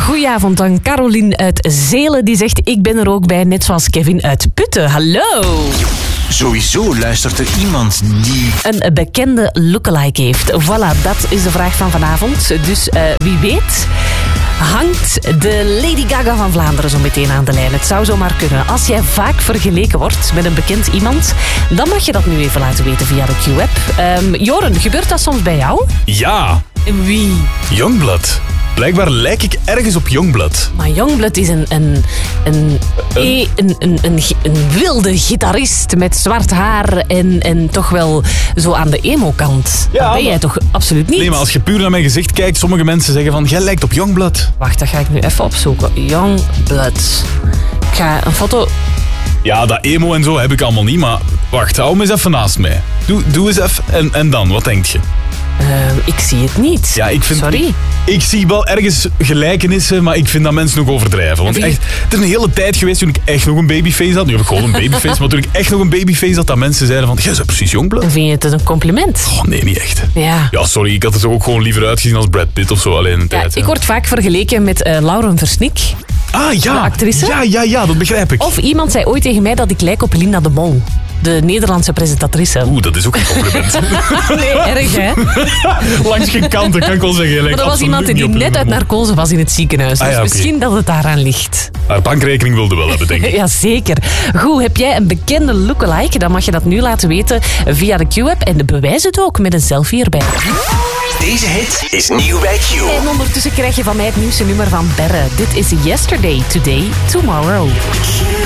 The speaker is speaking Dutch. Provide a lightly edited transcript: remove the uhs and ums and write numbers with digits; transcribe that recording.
goedenavond aan Caroline uit Zelen. Die zegt, ik ben er ook bij, net zoals Kevin uit Putten. Hallo. Sowieso luistert er iemand die Een bekende lookalike heeft. Voilà, dat is de vraag van vanavond. Dus wie weet hangt de Lady Gaga van Vlaanderen zo meteen aan de lijn. Het zou zomaar kunnen. Als jij vaak vergeleken wordt met een bekend iemand, dan mag je dat nu even laten weten via de Q-app. Joren, gebeurt dat soms bij jou? Ja, Wie? Youngblood. Blijkbaar lijk ik ergens op Youngblood. Maar Youngblood is een wilde gitarist met zwart haar en toch wel zo aan de emo-kant. Ja, dat ben jij toch absoluut niet? Nee, maar als je puur naar mijn gezicht kijkt, sommige mensen zeggen van, jij lijkt op Youngblood. Wacht, dat ga ik nu even opzoeken. Youngblood. Ik ga een foto... Ja, dat emo en zo heb ik allemaal niet, maar wacht, hou me eens even naast mij. Doe eens even en dan, wat denk je? ik zie het niet. Ja, ik vind... Sorry. Ik zie wel ergens gelijkenissen, maar ik vind dat mensen nog overdrijven. Want echt, het is een hele tijd geweest toen ik echt nog een babyface had. Nu heb ik gewoon een babyface, maar toen ik echt nog een babyface had, dat mensen zeiden van, jij bent precies Youngblood. En vind je het een compliment? Oh, nee, niet echt. Ja. Ja, sorry, ik had er toch ook gewoon liever uitgezien als Brad Pitt of zo, alleen een tijd. Ik word vaak vergeleken met Lauren Versnik. Ah, ja. de actrice. Ja, dat begrijp ik. Of iemand zei ooit tegen mij dat ik lijk op Linda de Mol. De Nederlandse presentatrice. Oeh, dat is ook een compliment. Nee, erg hè? Langs geen kanten, kan ik wel zeggen. Maar er was iemand die net uit narcose was in het ziekenhuis. Dus oké. misschien dat het daaraan ligt. Haar bankrekening wilde wel hebben, denk ik. Jazeker. Goed, heb jij een bekende lookalike? Dan mag je dat nu laten weten via de Q-app. En bewijs het ook met een selfie erbij. Deze hit is nieuw bij Q. En ondertussen krijg je van mij het nieuwste nummer van Berre. Dit is Yesterday, Today, Tomorrow.